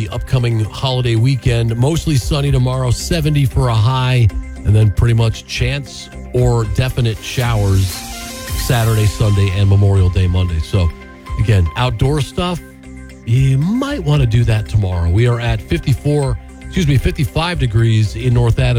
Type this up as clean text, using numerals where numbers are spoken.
the upcoming holiday weekend. Mostly sunny tomorrow, 70 for a high, and then pretty much chance or definite showers Saturday, Sunday, and Memorial Day Monday. So, again, outdoor stuff, you might want to do that tomorrow. We are at 55 degrees in North Adams.